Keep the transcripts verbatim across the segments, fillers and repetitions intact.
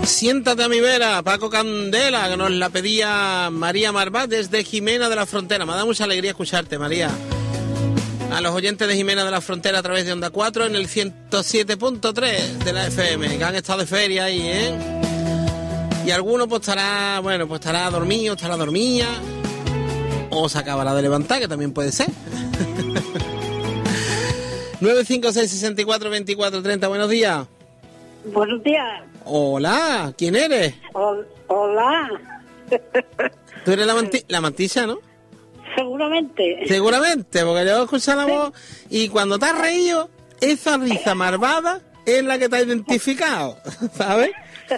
Siéntate a mi vera, Paco Candela, que nos la pedía María Marbat desde Jimena de la Frontera. Me da mucha alegría escucharte, María. A los oyentes de Jimena de la Frontera a través de Onda cuatro en el ciento siete punto tres de la F M, que han estado de feria ahí, ¿eh? Y alguno pues estará, bueno, pues estará dormido, estará dormida, o se acabará de levantar, que también puede ser. nueve cinco seis, seis cuatro, veinticuatro treinta, buenos días. Buenos días. Hola, ¿quién eres? Hol- Hola. Tú eres la, manti- la mantilla, ¿no? Seguramente. Seguramente, porque yo escuché la voz y cuando te has reído, esa risa malvada es la que te ha identificado, ¿sabes?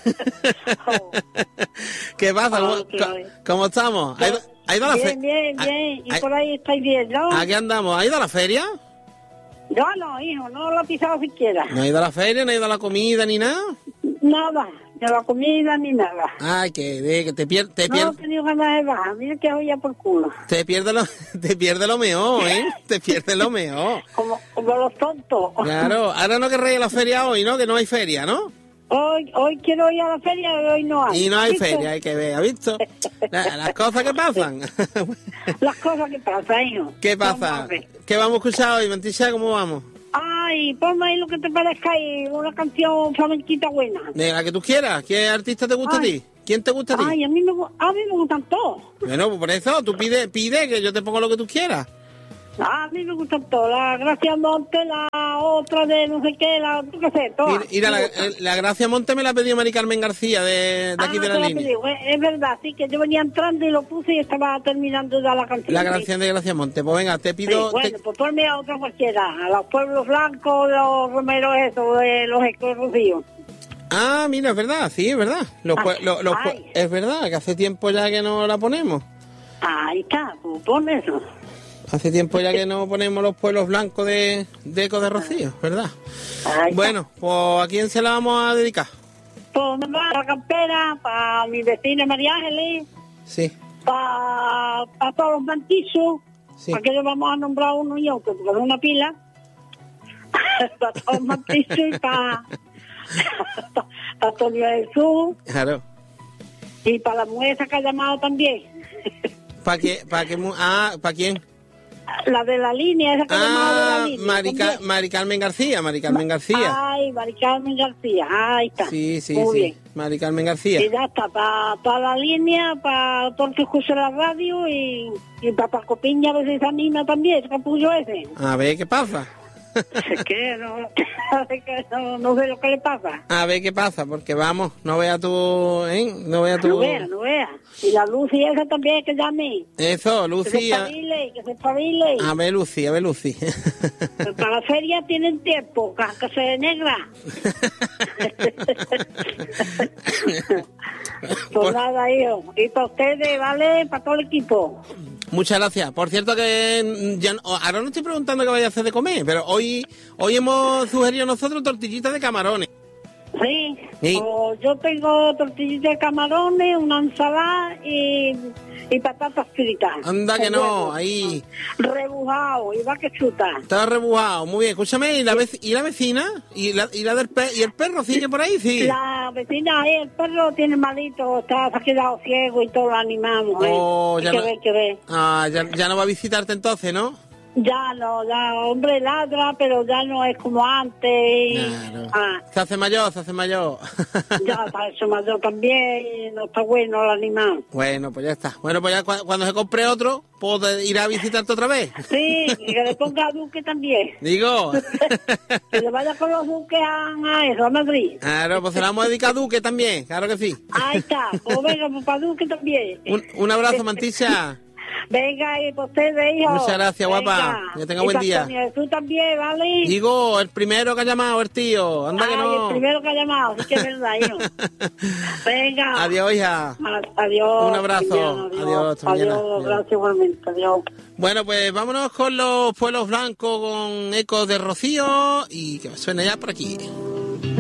Oh. ¿Qué pasa? ¿Cómo, Oh, claro. cómo estamos? ¿Ha ido, ha ido a la fe- Bien, bien, ¿Ha- bien. Y ha- por ahí estáis bien, ¿no? Aquí andamos. ¿Ha ido a la feria? Yo no, hijo, no lo he pisado siquiera. ¿No ha ido a la feria, no ha ido a la comida ni nada? Nada, ni la comida ni nada. Ay, que, de- que te pierdes te No pier- he tenido ganas de bajar. Mira que voy ya por culo. te pierde lo, te pierde lo mejor, ¿eh? Te pierde lo mejor. Como, como los tontos. Claro, ahora no querréis ir a la feria hoy, ¿no? Que no hay feria, ¿no? Hoy, hoy quiero ir a la feria y hoy no hay. Y no hay ¿Visto? feria, hay que ver, ¿has visto? La- las cosas que pasan. Las cosas que pasan, hijo. ¿Qué Vamos pasa? a ver. ¿Qué vamos a escuchar hoy, Mantilla? ¿Cómo vamos? Ay, ponme ahí lo que te parezca y una canción flamenquita buena. De la que tú quieras. ¿Qué artista te gusta Ay. a ti? ¿Quién te gusta a ti? Ay, a mí me, gu- a mí me gustan todos. Bueno, pues por eso tú pide, pide que yo te pongo lo que tú quieras. A mí me gustan todas. La Gracia Monte, la otra de no sé qué, la, tú qué sé, todas. Mira, la, Me gustan. eh, la Gracia Monte me la ha pedido Mari Carmen García de, de aquí Ah, de la te la línea. pedí. Es, es verdad, sí, que yo venía entrando y lo puse y estaba terminando ya la canción. La sí. canción de Gracia Monte. Pues venga, te Sí, pido... bueno, te- pues ponme a otra cualquiera. A los pueblos blancos, los romeros esos, de los escorrocíos. Ah, mira, es verdad, sí, es verdad. Los, pue- Ay, lo- los pue- ay. es verdad, que hace tiempo ya que no la ponemos. Ahí está, pues pon eso. Hace tiempo ya que no ponemos los pueblos blancos de, de Eco de Rocío, ¿verdad? Ahí está. Bueno, pues ¿a quién se la vamos a dedicar? Pues me va la campera, para mi vecina María Ángeles, Sí, para todos los mantizos, sí. para que yo vamos a nombrar uno y otro, porque es una pila, para todos los mantizos y para para Antonio Jesús Claro. y para la mujer esa que ha llamado también, ¿Para qué? ¿Para qué? mu- Ah, ¿para quién? la de la línea, esa que ha llamado de la Ah, línea. Mari, Ca- también. Mari Carmen García, Mari Carmen García. Ay, Mari Carmen García, ahí está. Sí, sí, Muy sí. bien. Mari Carmen García. Y ya está, para toda la línea, para todo el que escucha la radio y, y para Paco Piña a veces se anima también, el capullo ese. A ver qué pasa. Es que no, es que no, no sé lo que le pasa. A ver qué pasa, porque vamos, no vea tú, ¿eh? No vea tú. No vea, no vea. Y la Lucy esa también que llame. Eso, Que se Lucía. espabile, que se espabile. A ver, Lucy, a ver, Lucy. Pero para la feria tienen tiempo, que que se negra. Pues nada, hijo. Y para ustedes, ¿vale? Para todo el equipo. Muchas gracias. Por cierto que ya no- ahora no estoy preguntando qué vaya a hacer de comer, pero hoy hoy hemos sugerido nosotros tortillitas de camarones. Sí, Sí. o yo tengo tortillitas de camarones, una ensalada y, y patatas fritas. Anda que Con no, huevo. ahí. Rebujado, y va que chuta. Está rebujado. Muy bien, escúchame, ¿y la, vec- y la vecina? ¿Y la, y la del pe- y el perro sigue por ahí? Sí. La vecina, eh, el perro tiene malito, está, se ha quedado ciego y todo lo animamos. Eh. Oh, Hay ya que no- ver, que ver. Ah, ya, ya no va a visitarte entonces, ¿no? Ya no, ya, hombre ladra, pero ya no es como antes. Claro. Ah, Se hace mayor, se hace mayor. ya está hecho mayor también, y no está bueno el animal. Bueno, pues ya está. Bueno, pues ya cu- cuando se compre otro, puedo ir a visitarte otra vez. Sí, y que le ponga a Duque también. Digo. Que le vaya con los Duques a, a eso, a Madrid. Claro, pues se la vamos a dedicar a Duque también, claro que sí. Ahí está, pues venga, pues para Duque también. Un, un abrazo, Mantilla. Venga, y por ustedes, hijo. Muchas gracias, guapa. Venga. Que tenga Y buen para día. Antonio, tú también, ¿vale? Digo, el primero que ha llamado, el tío. Anda que Ay, no. el primero que ha llamado, sí que es verdad, hijo. Venga. Adiós, hija. A- Adiós. Un abrazo. Mañana, Adiós, hasta mañana. Adiós, Adiós. gracias igualmente. Adiós. Bueno, pues vámonos con los pueblos blancos con Ecos de Rocío y que suene ya por aquí.